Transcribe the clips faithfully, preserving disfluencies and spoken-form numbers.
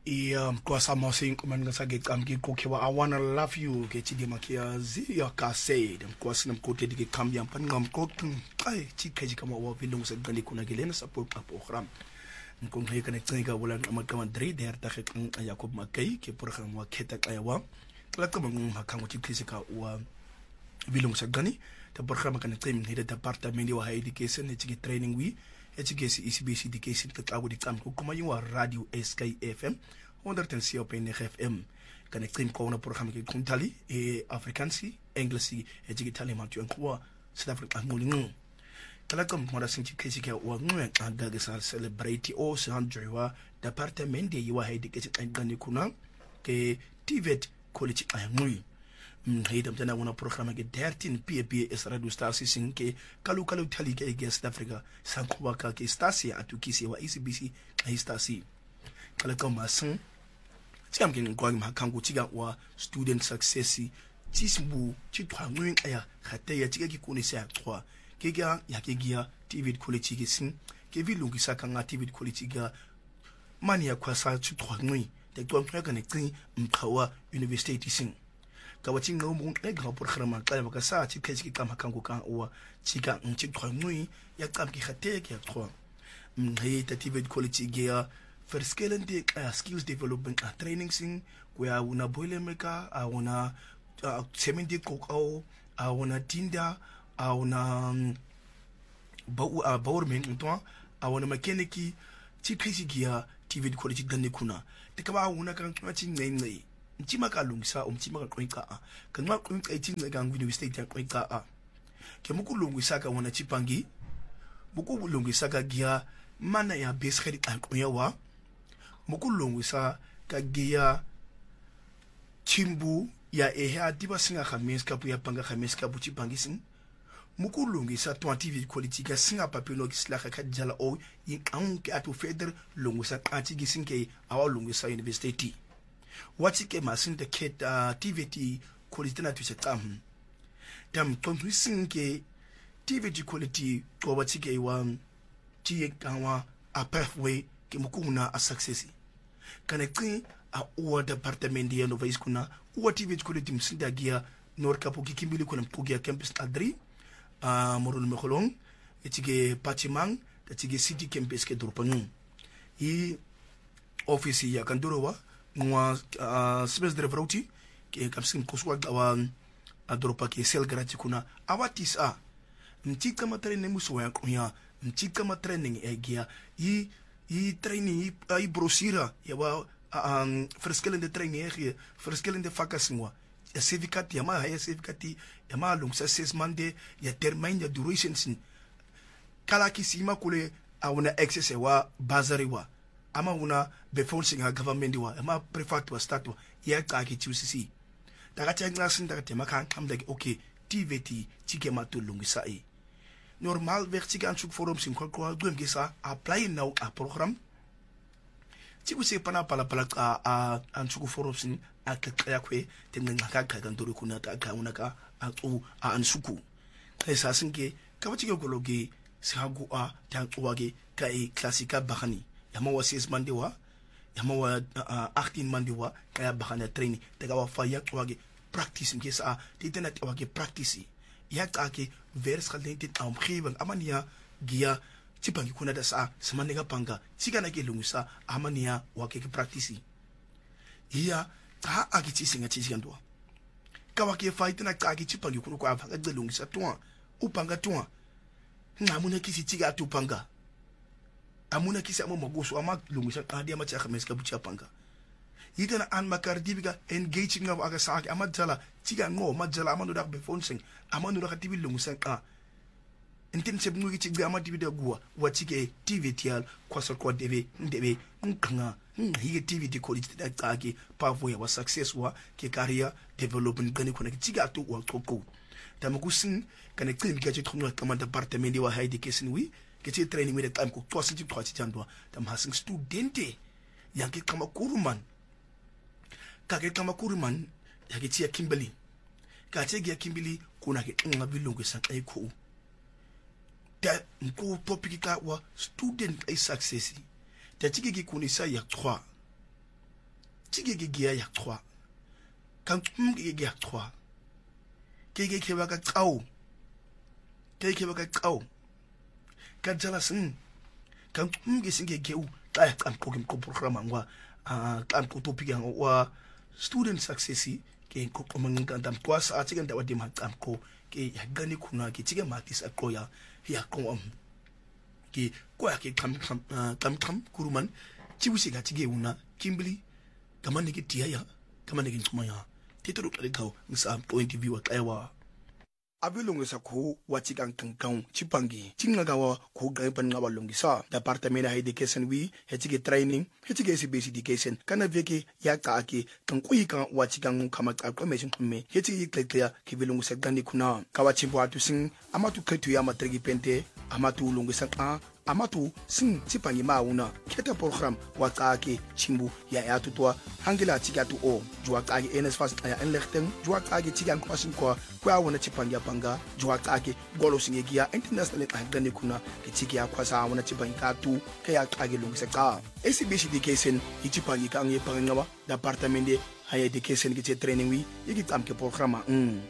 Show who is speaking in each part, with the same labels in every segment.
Speaker 1: Yeah, because I'm also saying, I'm going to say, I'm going to I wanna love you. Get you the makia zia ka said. I'm going to go to the Cambia, and I'm going to I chicken come over Vilung and Gandhi Kunagilena support a program. I'm going to connect a woman. I'm going to read there. Jacob Mackay, Keporham Waketa Iowa. Like I'm going to come with you, Kisica or Vilung Sagani. The program can claim the department of higher education, education training. We education E C B C education that I would come to you are radio S K F M, one hundred C O P N F M. Can claim corner program Kuntali, e Africansi, English, education, Matthew and Kwa, South Africa, Mulino. Kalakam Mother Saint Kessica or Nguyen and Dagasar celebrate all Sandra, department, you are educated and Ganikuna, ke T V E T college I Hidam tena wana programa ke thirteen P A P S radio station ke kalu kalu tali ke South Africa sankuwa ka ke station atukisi wa E C B C na station kala kama san tiam ke ngwa makangu tiga wa student success tisbu chitwa ngweng aya khate ya tiga ke konisa twa ke ga ya ke gia T V E T college ke sin ke vilungisa ka nga T V E T college ga mani ya kwasa chitwa ngwi te twa ngaka ne tsi mkhawa university sin kawati ngomu ega programa kala bakasa chikhechi kama kangu kan wa chika nchitwa ngui ya kamki khate ke twa mngayi ta T V E T college gear for skill and uh, skills development uh, training sing where una boiler maker I wanna uh, seventy cocoa I wanna tinda I wanna bau uh, bowerman ntwa I wanna mechanic chikhechi gear T V E T college gane kuna tekaba una kan twachi ngai Mchima kalungisa umchima kalungika a kanwa kulungika itinga kangu university ya kulungika a ke muku lungisa ka wana chipangi muku lungisa ka gia mana ya base credit ankunya wa muku lungisa ka gia chimbu ya eha diba singa khamis kapu ya panga khamis kapu chipangi sing muku lungisa twenty V quality ka singa papino kislaka ka jala o yinkanke atu feder lungisa kati gisinke awa lungisa university What's it masin the kid uh T V T quality na tuche tam tam tontusin ke T V T quality ko what's ke wan ti kanwa a pathway ke mukuna a success connecting a o department ya no vice kuna o T V T quality msinda gia nor kapo kikimbili kuna mpugia campus adri uh morun mekolong etige patimang etige city campus ke durpanu i office ya kandorowa Mwa uh, space de vroti ke kapsin kuswa gawa adropa ke sel grati kuna awatis a mtika matrene muso ya kunya mtika matraining egia i i training i brosira ya wa um verschillende training egia verschillende vakasingwa ya certificate ya ma ya certificate ya ma lung success mande ya termine ya duration sin kala kisima kule awuna excess wa bazari wa ama una before singa government wa ama prefer to start wa ya ka ki T C C takati nglasin takati maka am like okay T V T chike matulungisa e normal vertical and suk forum sin ko ko gwem gisa apply now a program chiku se pana pala pala a an suk forum sin akaka kwe tenga ka ka ndoro kuna ta ka una ka a tu a an suku esa sinke ka bachike ko loge sagu a ta tuwage kai classica bahani yama wa six mandiwa yama wa uh, eighteen mandiwa kaya bahana training tega wa fa yak wage practice ngesa a titena wage practice yak ake vers khalente omgewing amania gia chipangi kuna da sa samanega panga sigana ke lungusa amania wake ke practice iya ta ake chisinga chisigandwa kawa ke fight na ka ake chipangi kuna kwa fa ga lungusa twa upanga twa ngamuna kisi chiga tupanga amuna kisi amo magoso ama lungusa kadi ama chaka meska bucha panga yitana an makardibiga engaging of aga saaki ama jala tiga ngo majala ama no dak be fonsing ama no dak tibi lungusa ka intin se bungi tiga ama tibi da guwa watike T V T al kwasal kwa deve ndebe nkanga hige T V T college da taki pathway wa success wa ke career development gani kuna tiga to wa toko tamakusin kana klimika che tkhunwa kama department wa high education wi ke che training with the time ko twa sinti twa tjandwa tam hasing studente yanke kama kuruman kake kama kuruman yake tia Kimberley ka che gia Kimberley kuna ke ngabilungu sa kai ko ta ko topic ka wa student ai success ta chike ki kunisa ya trois chike ke gia ya chwa kan tsum ke ke ya chwa ke ke ke ba ka tsao ke ke ba ka tsao ka jala sing kan tsum ke sing ke ke u ta ya kan ko ke ko program ngwa a kan ko topic yang wa student success ke ko ko mangka dam kwa sa chike nda wa di ma tam ko ke ya gani kuna ke chike ma tis a ko ya ya ko am ke kwa ke kam kam kam kam kuruman chibusi ga chige una kimbili kama niki tia ya kama niki ntuma ya titoro kale kau ngisa point view wa kaiwa abilongisa ko wachikan kankang chipangi chingagawa ko gaipan nga walongisa department of education wi hechige training hechige basic education kana veke ya kaake kankui kan wachikan kama acclamation mme hechige kletea kibilongisa gandi kuna kawachimbo atu sing amatu kletu ya matrigi pente amatu longisa ka amatu sing chipangi mauna keta program wakake chimbu ya ya tutwa hangila chigatu o jwa kage ns fast ya enlechten jwa kage chigan kwasin kwa kwa wona chipangi panga jwa kage golo singegia international agane kuna kichiki ya kwasa wona chipangi katu kaya kage lungisa ka basic education ichipangi kange pangawa department de higher education kiche training wi yiki tamke programa mm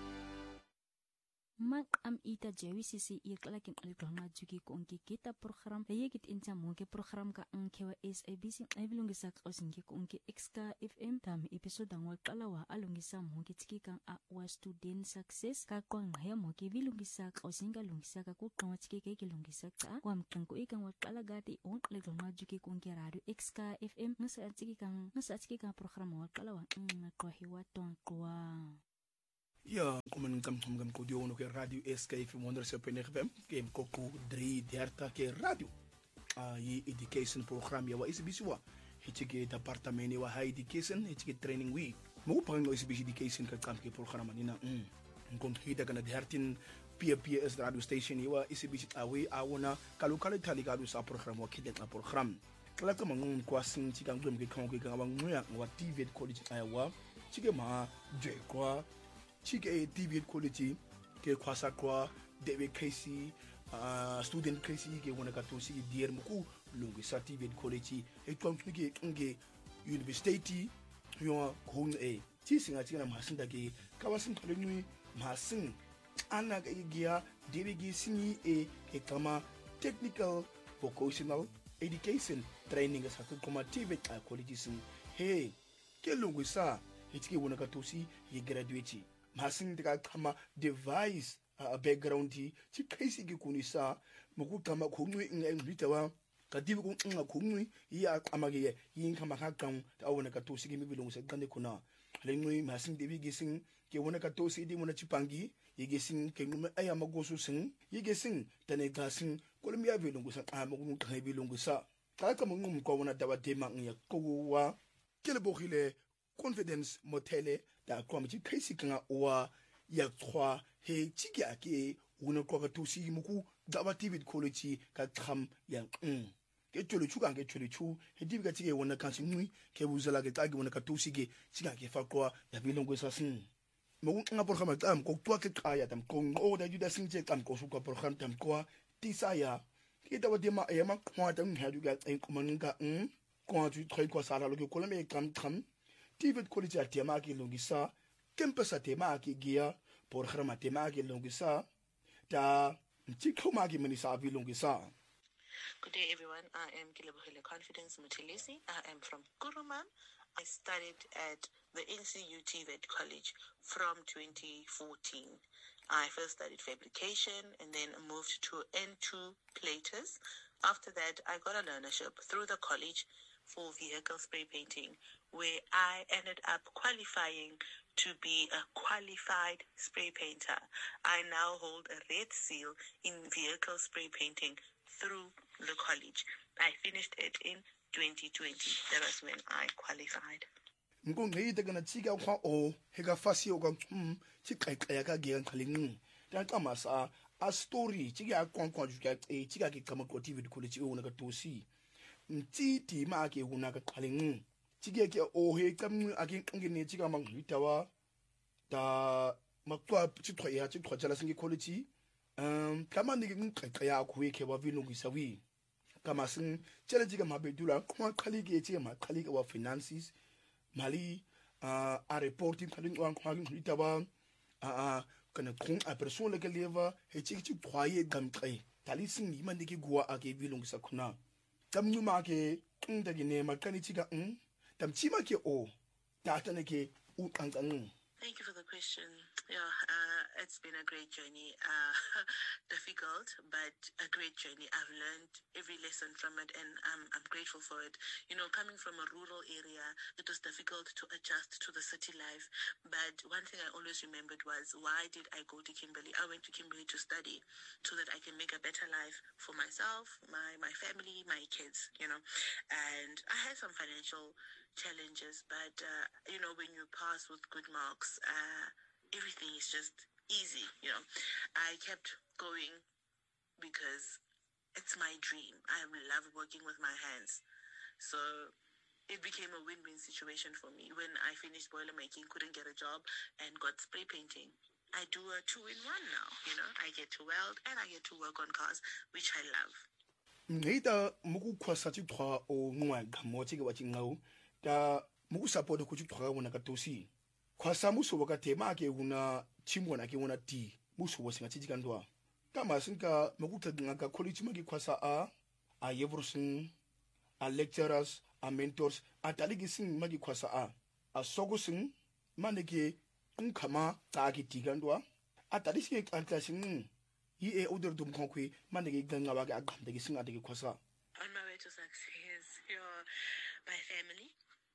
Speaker 2: Mak am ita J W C C ikla kin algrama juki ko onki kita program yekit incha monke program ka ankewa S A B C abilungisa osinki ko onki X K F M tam episode angwa kalawa alungisa monke tiki kan a wa student success ka ko ngaya monke bilungisa osinga lungisa ka ko kan tiki ke kilungisa ka wa mkan ko ikan wa kala gati on algrama juki ko onki radio X K F M ngasa tiki kan ngasa tiki kan program wa kalawa ngqa hiwa ton kwa
Speaker 1: Ja, komen kam kam kam kodio no ke radio S K F M one oh seven point nine F M ke mkoko drie dertig ke radio. Ah yi education program ya wa S B C wa. Hichike department wa high education hichike training week. Mo pang no S B C education ka kam ke program nina. Mm. Nkont hita kana dertien P P S radio station wa S B C awe awona kalukale tali ka sa program wa kidek na program. Kala ka mangun kwa sin chika ngum ke kan ke kan wa ngoya wa T V college ayawa. Chike ma je kwa chike T V quality ke kwasa kwa David Casey uh, student Casey ke wona ka to si dier muku lungi sa T V quality e twang ke nge university yo hong e ti singa tina masinda ke kawasin tolenu masin ana ke gia David Casey e ke kama technical vocational education training sa kuma T V quality sin hey ke lungi sa hitike wona ka to si ye graduate masing tika kama device uh, background ti ti kaisi ki kunisa muku kama kunwi ngitawa kadibi ku nga kunwi ya amage yin kama hakan ta wona ka tosi mi bilungu se gande kuna lenwi masing debi gising ke wona ka tosi di wona chipangi yigesing ke ngum aya magosu sing yigesing tane gasing kolmi ya bilungu sa amagu ka bilungu sa ka kama ngum ko wona dawa dema nya ko wa kele bogile confidence motele da kwamiti kaisi kanga wa ya kwa he chiki ake wona kwa ka tosi muku dawa T V college ka kham ya mm ke tolo chuka ke tolo chu he dibi ka tike wona kansi nui ke buzala ke tagi wona ka tosi ke chika ke fa kwa ya bilongo sa sin mo nga program tam ko twa ke kaya tam ko o da juda sin che tam ko su ka program tam ko tisaya ke dawa de ma e ma kwa tam ha ju ga en ko maninga mm ko tu très quoi ça la ke ko le me kam kam T V college a tema ki longisa kempesa tema ki gia program tema ki longisa ta ntiko ma ki menisa vi longisa.
Speaker 3: Good day everyone, I am Kilebohile Confidence Mutilisi. I am from Kuruman. I studied at the N C U T V E T College from twenty fourteen. I first studied fabrication and then moved to N two Platers. After that, I got a learnership through the college for vehicle spray painting, where I ended up qualifying to be a qualified spray painter. I now hold a red seal in vehicle spray painting through the college. I finished it in twenty twenty. That was when I qualified.
Speaker 1: Ngongeyite kana chika kwa o heka fasi o ka mm chikaya ka ge khaling ta kama sa a story chika kwa kwa juka e chika ke kama ko T V college o na ka tosi ntiti ma ke huna ka khaling chike ke o he kam akin ngene chika mang hitawa ta makwa chitwa ya chitwa jala singi college um kama ni ngqeqeya ku ke wa vilungisa wi kama sin challenge ka mabedula kwa khalike chike ma khalike wa finances mali a a reporting kan ngwang kwang hitaba a a kana kung a persoonlike lewe het jy jy kwaai gamqe talising ni man dike gua a ke bilong sa khuna tamnu ma ke nda gine makani chiga mm tam chima ke o tatane ke u kangkang.
Speaker 3: Thank you for the question. Yeah, uh, it's been a great journey. Uh, difficult, but a great journey. I've learned every lesson from it, and I'm, I'm grateful for it. You know, coming from a rural area, it was difficult to adjust to the city life. But one thing I always remembered was, why did I go to Kimberley? I went to Kimberley to study so that I can make a better life for myself, my, my family, my kids, you know. And I had some financial challenges, but uh, you know, when you pass with good marks, uh, everything is just easy, you know. I kept going because it's my dream. I love working with my hands, so it became a win-win situation for me. When I finished boilermaking, couldn't get a job, and got spray painting, I do a two-in-one now, you know. I get to weld and I get to work on cars, which I love.
Speaker 1: Ngita muku kwasa ti twa o ngwa gamo ti wa ti ngau ta muku support ku ti twa wona ka tosi kwasa muso ka tema ke una chimbo na ke una ti muso wo singa ti kan doa kama sinka muku tadinga ka college maki kwasa a a yevrusin a lecturers a mentors a taligi sin maki kwasa a a sogusin maneke nkama ta ki ti kan doa a talisi ke antasin yi e order dum konkwi maneke ganga wa ga gam de singa de kwasa.
Speaker 3: On my way to success, you're my family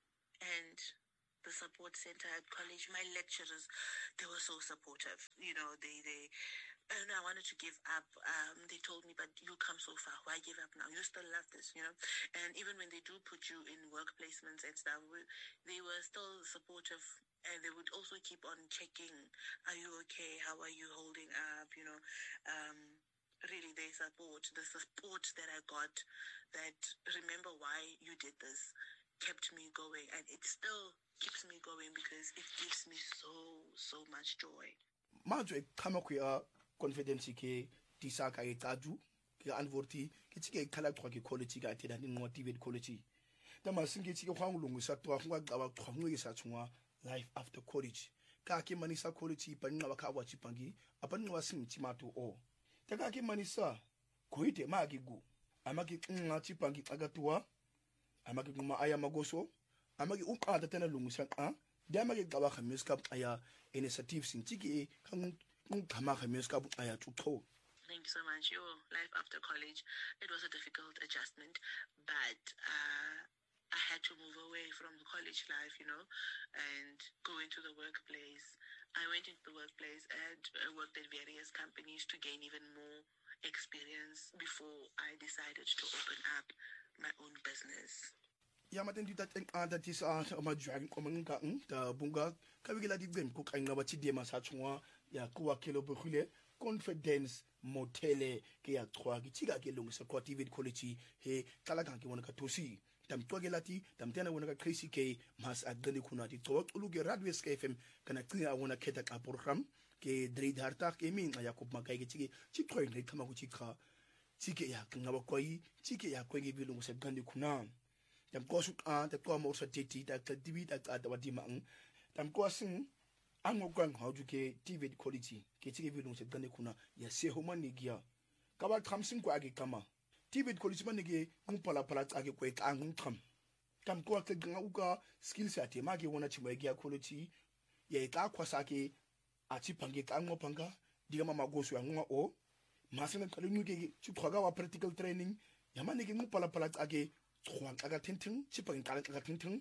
Speaker 3: and the support center at college. My lecturers, they were so supportive. You know, they, they, and I wanted to give up. Um, they told me, but you come so far. Why give up now? You still love this, you know? And even when they do put you in work placements and stuff, they were still supportive. And they would also keep on checking, are you okay? How are you holding up? You know, um, really they support. The support that I got, that remember why you did this, kept me going. And it still keeps me going because it gives me so, so much joy.
Speaker 1: Majwe kama kuya confidence ke tisa ka etaju ke anvorti ke tike kala twa ke college ka tena ni motivate college. Tama singe tike kwa ngulungu sa twa kwa gaba twa ngwe sa tshwa life after college ka ke manisa college pa nqa ba ka wa chipangi apa nqa sing chimato o ta ka ke manisa koite ma ke go ama ke nqa chipangi akatwa ama ke nguma aya magoso ama ke uqada tena lungusa qa dia ma ke gaba khamis ka aya initiative sin tiki kan ngama khamis ka aya tutho.
Speaker 3: Thank you so much. Your life after college, it was a difficult adjustment, but uh I had to move away from the college life, you know, and go into the workplace. I went into the workplace and I worked at various companies to gain even more experience before I decided to open up my own business.
Speaker 1: Ya maten di tat anda ti sa ma juang ko manga ta bunga ka bigela di ben ko kanga ba ti de ma sa tshwa ya ko wa kelo bkhule confidence motele ke ya twa ki tiga ke longisa ko T V college he kala kan ke wona ka tosi tam togelati tam tena wona ka crazy ke mas adani kuna ti to uluge radio F M kana tina wona keta ka program ke dreid harta ke min ya ko makai ke tike ti toy ne kama ku tika tike ya ngaba koi tike ya ko ngi bilungu se gandi kuna tam ko su an ta ko mo sa titi ta ta dibi ta ta wa di mang tam ko sin an go kan ha ju ke T V quality ke tike bilungu se gandi kuna ya se ho man ni gia ka ba tramsin ko age kama T V college manege ngpala pala tsake ko ka ngqam kam ko ke nga uka skills ate ma ke wona chimo ya quality ye ka kwasa ke a chipange ka ngo panga diga mama goso ya ngwa o masene ka lunuke chi khoga wa practical training ya manege ngpala pala tsake khwa ka tintin chipange ka ka tintin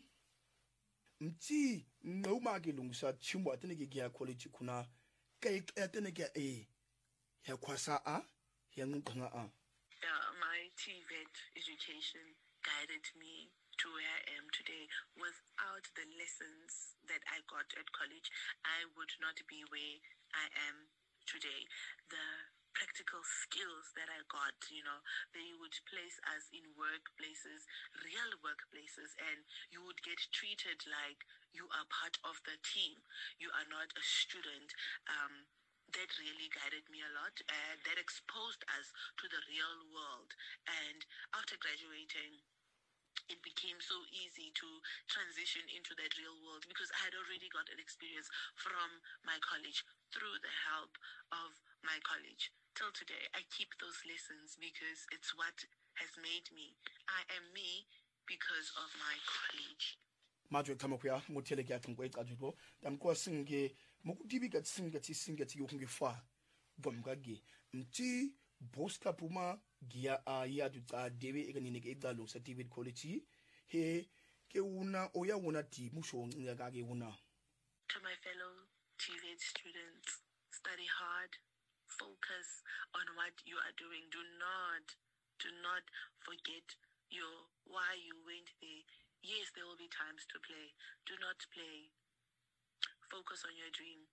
Speaker 1: mti no ma ke lungsa chimo atene ke ya quality kuna ka atene ke e ya kwasa a ya ngqanga a.
Speaker 3: Yeah, my T V E T education guided me to where I am today. Without the lessons that I got at college, I would not be where I am today. The practical skills that I got, you know, they would place us in workplaces, real workplaces, and you would get treated like you are part of the team. You are not a student. Um, That really guided me a lot, and that exposed us to the real world. And after graduating, it became so easy to transition into that real world because I had already got an experience from my college through the help of my college. Till today, I keep those lessons because it's what has made me. I am me because of my college.
Speaker 1: Majwe kama kuya motele kya kungwe kajugo dam kwa singe mukudibi gat singe ti singe ti yokunge fa gomgage mti boska puma gia a ya du ta dewe eganine ke idalo sa David College he ke una oya wona ti musho nga ke una.
Speaker 3: To my fellow T V E T students, study hard, focus on what you are doing. Do not do not forget your why you went there. Yes, there will be times to play. Do not play. Focus on your dream.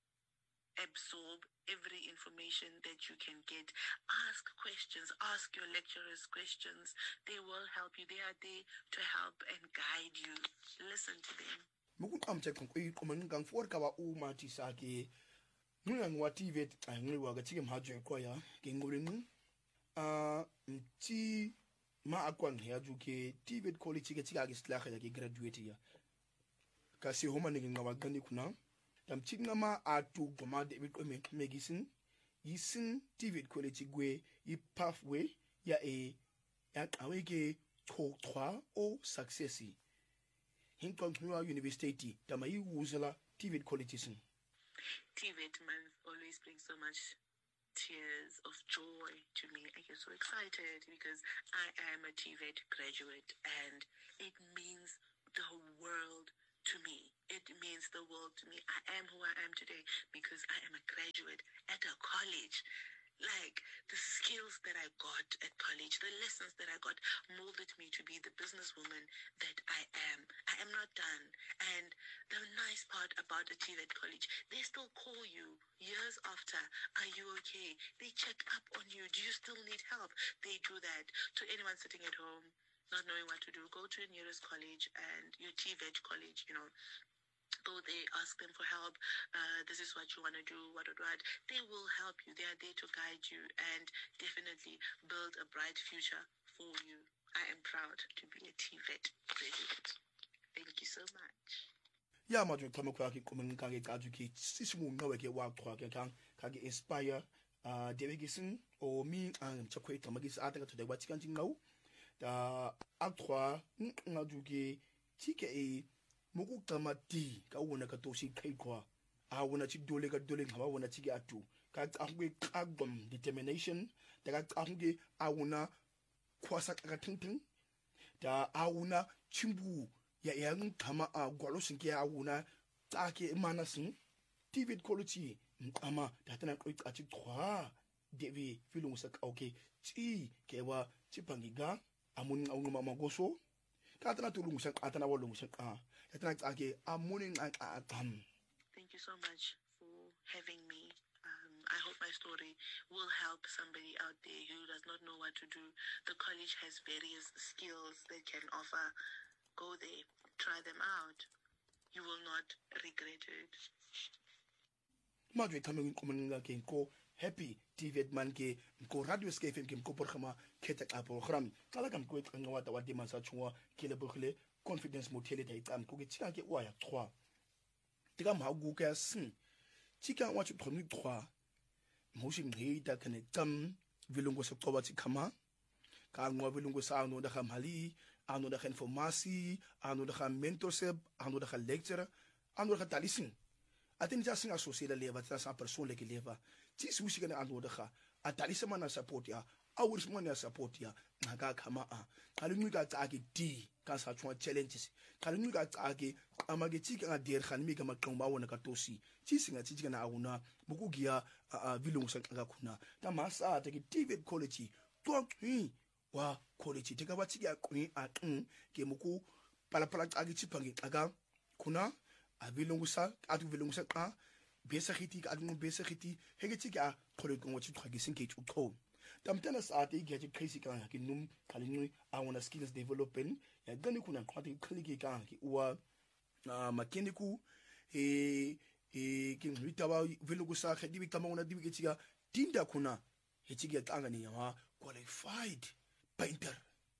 Speaker 3: Absorb every information that you can get. Ask questions. Ask your lecturers questions. They will help you. They are there to help and guide you. Listen to them.
Speaker 1: Mukun amche kungwe kumangang for kawa uma tisake ngang wa T V E T ngri wa gatike mhaje kwa ya kingulinu a mti ma akwan ya juke T V E T College ke tika ke slaga ya ke graduate ya ka se homa ne ngawa gani kuna tam chingna ma atu goma de bi kome megisin yisin T V E T College gwe yi pathway ya e ya kawe ke to trois o successi Hinkongwa University tama yi wuzela T V E T College sin
Speaker 3: T V E T month always brings so much tears of joy to me. I get so excited because I am a T V E T graduate and it means the world to me. It means the world to me. I am who I am today because I am a graduate at a college. Like, the skills that I got at college, the lessons that I got molded me to be the businesswoman that I am. I am not done. And the nice part about a T V E T college, they still call you years after. Are you okay? They check up on you. Do you still need help? They do that. To anyone sitting at home, not knowing what to do, go to your nearest college and your T V E T college, you know, go there, ask them for help. Uh, this is what you want to do, what, what, what. They will help you. They are there to guide you and definitely build a bright future for you. I am proud to be a T V E T graduate. Thank you so much.
Speaker 1: Ya majwe kama kwa ki kumen kage kaju ki sisimu ngawe ke wa kwa ke kan kage inspire uh dewe gisin o mi an chakwe tamagis ata to de wati kan ngau da akwa ngaju ki tike e muku kama ti ka wona ka to shi kai kwa a wona chi dole ka dole ngaba wona chi atu ka akwe kagom determination da ka akwe a wona kwasa ka tintin da a wona chimbu ya yang kama a gwalo sinke a wona take manasin T V E T College ama da tana ko a chi trois devi filung sa okay chi ke wa chi pangiga amun nguma magoso ka tana tulung sa atana walung sa ka thank you
Speaker 3: so much for having me. Um, I hope my story will help somebody out there who does not know what to do. The college has various skills they can offer. Go there, try them out. You will not regret it.
Speaker 1: Madwe coming coming again ko happy T V E T man ke ko radio Sky F M ke ko programa keta ka program kala kam ko ngwa ta wadi masa chwa ke le bokhle confidence motele da itam ko ke tika ke wa ya trois tika ma gu ka sin tika wa chu thoni trois mo shin he da kane tam vilungo se qoba ti khama ka ngwa vilungo sa no da khamali ano da informasi ano da mentorship ano da lecture ano da talisin atin ja singa social level ta sa persoonlike level ti su shi kana ano da kha atalisa mana support ya awur mana support ya ngaka khama a kalungu ka tsaki di ka sa chwa challenges kalungu ka tsaki amage tiki nga der khan mi ka maqomba wona ka tosi ti singa ti kana awuna bukugiya vilungu sa ka khuna ta masa ta ki T V E T College to hi wa college te ka ba tiki a qwi a qin ke muku pala pala tsaki chipangi aka kuna a vilungu sa a tu vilungu sa ka besa khiti ka adu besa khiti hege tiki a college ngo tsi tsaki sinke tsu tho tamtana sa ate ge tsi crazy ka ki num kalungu a wona skills development ya gani kuna kwati kliki ka ki wa na makeniku e e kin ritaba vilungu sa khidi bitama una dibi ketsiga tinda kuna hetsiga tanga ni yawa qualified painter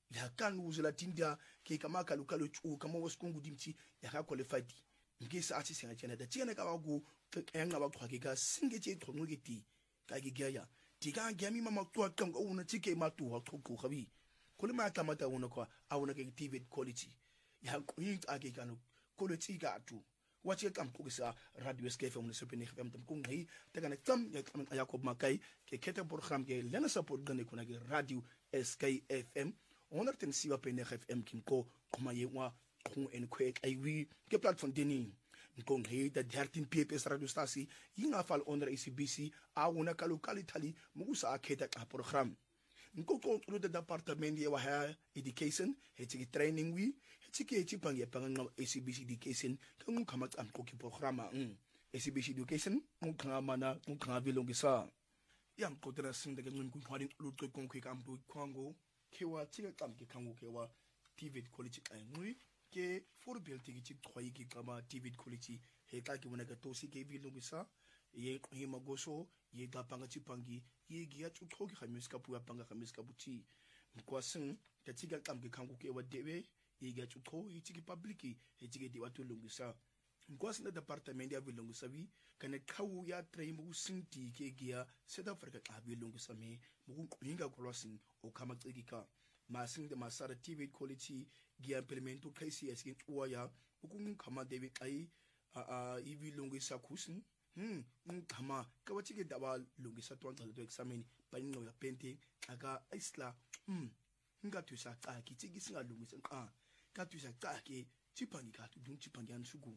Speaker 1: la kan uzela tinda ke kama kalukalo chu kama waskungu dimti ya ka qualified ngisa athi singa tjena da tjena ka ba go enga ba qhwa ke ka singe tje qhongo ke ti ka ke ga ya ti ka ga mi mama qhwa qhongo una tike ma tu ha qhoko khabi khole ma ka mata una kwa a una ke T V quality ya qhwi a ke kana quality ka tu wathi ka mqoko sa radio S K F M ne sepene F M tam ngi ta kana tsam ya Jacob Makai ke keta program ke lena support gane kuna ke radio S K F M on ten siwa pene F M kinko khoma yewa khong en kwek ai wi ke platform deni nko ngi da thirteen P P S radio station yinga fal onder A C B C a una ka local Italy mukusa aketa ka program nko ko tlo da department ye wa ha education hetiki training wi hetiki hetipang ye panga A C B C education ka ngu khama am ko ki programa mm A C B C education ngu khama mana ngu khama bilongisa yang ko tera sinda ke ngu khwari lu ko kon ke kam bu kwango kewa tiga kam ke kangu kewa T V quality ai ngui ke for build tigi chi khoi ki kama T V quality he ka ke bona ka tosi ke bilongisa ye he magoso ye ga panga chi pangi ye gia tu thoki khamis ka pu panga khamis ka buti mkwasing ka tiga kam ke kangu ke wa dewe ye ga tu tho ye tigi public ye tigi di watu longisa mkwasing na department ya bilongisa bi kana khawu ya train mu sinti ke gia South Africa ka bilongisa me mu kunga kwasing o kama tsigika masing de masara T V quality gia implemento K C S ke uya ukung kama dewe kai a a ibilongisa kusin Hmm, ngama ka wathi ke daba lungisa twanga to examine banino ya pente aka isla hmm ngathusa xa ke tiki singalungisa nqa ka thusa xa ke chipangi ka tu chipangi ansuku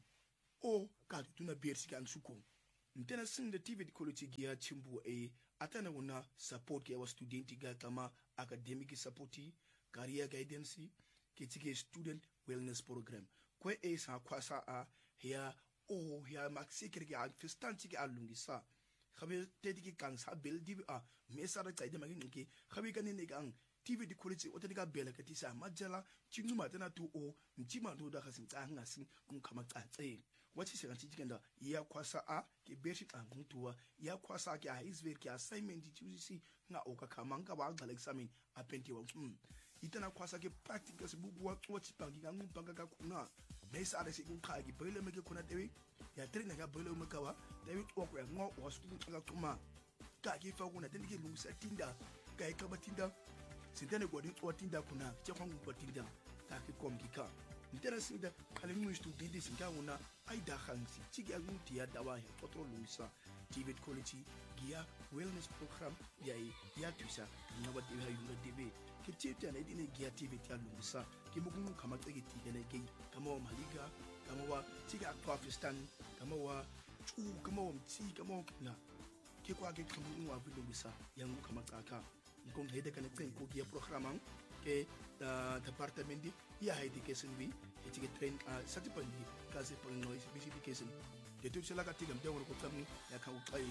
Speaker 1: o ka tu na bersi ka ansuku mtena sing the T V quality gia chimbu e atana una support ke wa student ga kama academic support career guidance ke tiki student wellness program kwe e sa kwasa a here oh ya maxi kirki a fistanti ke alungisa khabe tedi ki kan sa bel di a mesara tsaide magin ke khabe kan ne kan T V di quality o tedi ka bela ka tisa majala tinu matana tu o mtima do da khasin tsa ngasin kun khama tsatse wathi se kan ti kenda ya kwasa a ke beshi kan mutuwa ya kwasa ke a isver ke assignment di tusi nga o ka khama ka ba ga examine a penti wa mm itana kwasa ke practical se bubu wa tsi pangi kan mpanga ka kuna Nesa ada si kungka lagi bela mereka kuna dewi ya trina ka bela mereka wa dewi tu aku yang ngau wasu kungka kuma kaki fa kuna tadi ke lusa tinda kai ka batinda sintane godin tu tinda kuna che kwangu batinda kaki kom kika ntera sinda kale mu student singa una aida khansi chiki agunti ya dawa ya potro lusa T V quality gia wellness program ya ya tusa na wadi ha yunga dewi kitete na idine gia T V ya lusa kimugungu kama tsegiti gane gai kama wa maliga kama wa tiga akpafistan kama wa chu kama wa mti kama wa na ke kwa ke kamu wa bilongisa yangu kama tsaka ngong hede kana tsen ko gia programang ke department ya education bi etiga train satipandi kaze pangno education de tu sela ka tiga mdewo ko tamu ya ka utai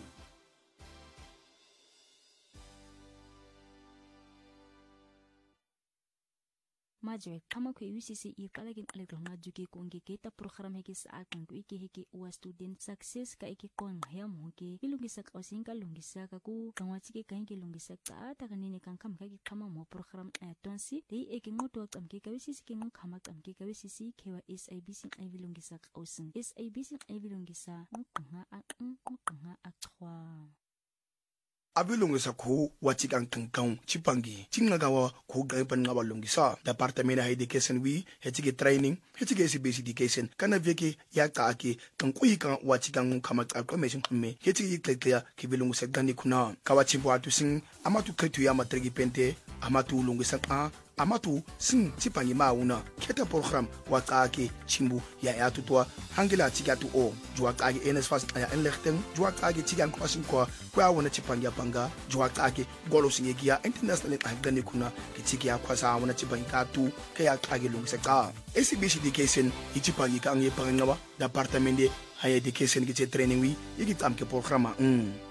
Speaker 2: Majwe kama kwe U C C I kala kin alekronga juki konge ke ta program he ke sa kon ku ke he ke wa student success ka ke kon ya mo ke ilungisa ka osinga lungisa ka ku kangwachi ke kan ke lungisa ka ta kanene kan kam ka ke kama mo program a tonsi dei e ke ngoto kam ke ka U C C ke ngom kama kam ke ka U C C ke wa S A B C ai bilungisa ka osin S A B C ai bilungisa ngqa a ngqa a khwa
Speaker 1: abilongisa ko watikang tangkang chipangi chingaga wa ko gaipan nga balongisa department ha education wi hetike training hetike S B C education kana veke ya kaake tankui kan watikang kama ka mesin khamme hetike klekya kibilongisa gani kuna kawachimbo atu sing amatu kretu ya matrigi pente amatu longisa ka amatu sing chipangi mauna keta program wa kaake chimbu ya ya tutwa hangila tikatu o jwa kaake N S F A S ya enlechten jwa kaake tigan kwasin kwa kwa wona chipangi panga jwa kaake golo singegia international agane kuna kitiki ya kwasa wona chipangi katu kaya kaage longisa ka S B C education ichipangi ka nge pangawa department higher education ki training wi yiki tamke programa mm